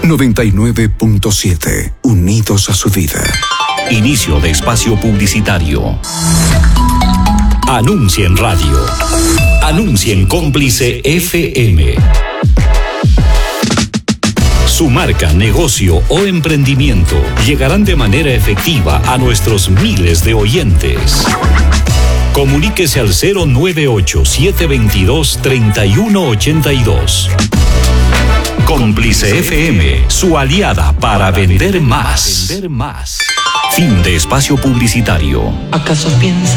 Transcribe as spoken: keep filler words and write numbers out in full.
noventa y nueve punto siete, unidos a su vida. Inicio de espacio publicitario. Anuncia en radio. Anuncia en Cómplice F M. Su marca, negocio o emprendimiento llegarán de manera efectiva a nuestros miles de oyentes. Comuníquese al cero nueve ocho, siete dos dos, tres uno ocho dos. Cómplice F M, su aliada para vender más. Fin de espacio publicitario. ¿Acaso piensa